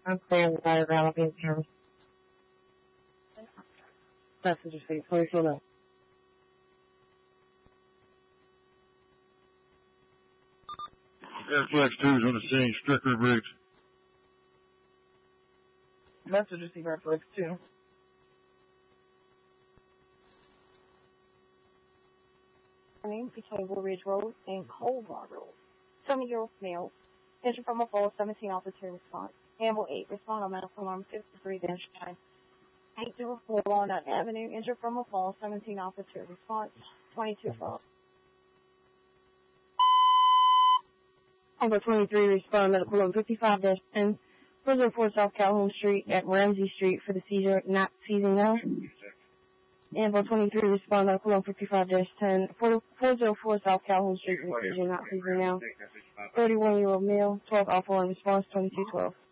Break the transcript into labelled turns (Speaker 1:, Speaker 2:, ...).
Speaker 1: I'm staying with my ground. I'll be in service. Passenger seat, please fill up.
Speaker 2: Airflex 2's on the scene. Stricker Briggs.
Speaker 1: Message received Airflex 2.
Speaker 3: Between Blue Ridge Road and Colvard Road. 7-year-old male. Injured from a fall, 17 officer response. Amble 8, respond on medical alarm 53-9. 804 Walnut Avenue, injured from a fall, 17 officer response, 2212.
Speaker 1: Amber 23, respond medical alarm 55-10. 404 South Calhoun Street at Ramsey Street for the seizure, not seizing now. Amber 23, respond medical alarm 55-10. 404 South Calhoun Street for the seizure, not seizing now. 31-year-old male, 12 alpha 1 response, 2212.